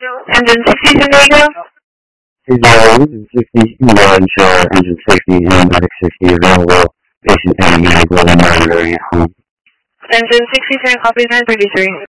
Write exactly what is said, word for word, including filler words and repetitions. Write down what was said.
Engine sixty, San Diego. Hey, Joe, this is sixty, Garden Shore, Engine sixty, Animatic sixty, available. Patient A, United Global monitoring at home. Engine sixty, San Copy nine thirty-three.